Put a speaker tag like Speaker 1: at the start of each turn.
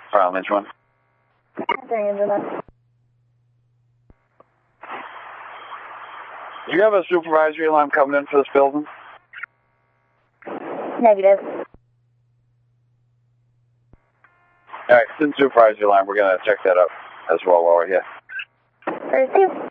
Speaker 1: File Lynch 1. Do you have a supervisory alarm coming in for this building?
Speaker 2: Negative.
Speaker 1: Alright, since supervisory alarm, we're going to check that up as well while we're here.
Speaker 2: First two.